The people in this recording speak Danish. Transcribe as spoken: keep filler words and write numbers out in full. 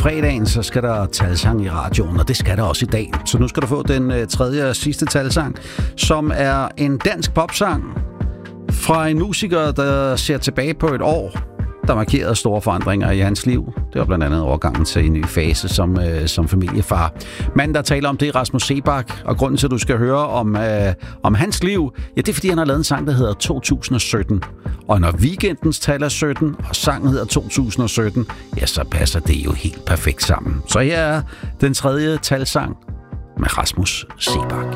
fredagen, så skal der talsang i radioen, og det skal der også i dag. Så nu skal du få den øh, tredje og sidste talsang, som er en dansk popsang fra en musiker, der ser tilbage på et år, der markerede store forandringer i hans liv. Det var blandt andet overgangen til en ny fase som, øh, som familiefar. Manden, der taler om det, er Rasmus Seebach, og grunden til, at du skal høre om, øh, om hans liv, ja, det er, fordi han har lavet en sang, der hedder to tusind og sytten. Og når weekendens tal er sytten, og sangen hedder to tusind og sytten, ja, så passer det jo helt perfekt sammen. Så her er den tredje talsang med Rasmus Seebach.